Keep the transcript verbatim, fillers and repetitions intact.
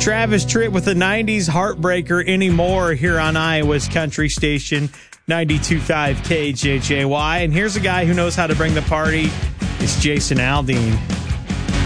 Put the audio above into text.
Travis Tritt with the nineties Heartbreaker Anymore here on Iowa's country station, ninety-two point five K J J Y. And here's a guy who knows how to bring the party. It's Jason Aldean.